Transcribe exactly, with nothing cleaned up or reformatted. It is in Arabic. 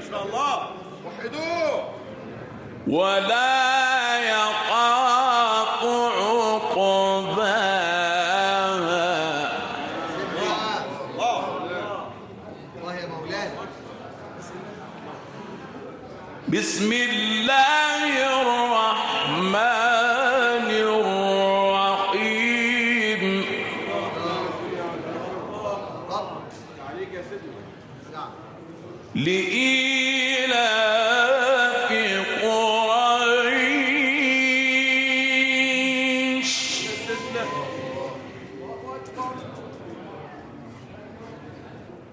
شاء الله. وحدوه. ولا يخاف عقباها. الله يا مولانا. بسم الله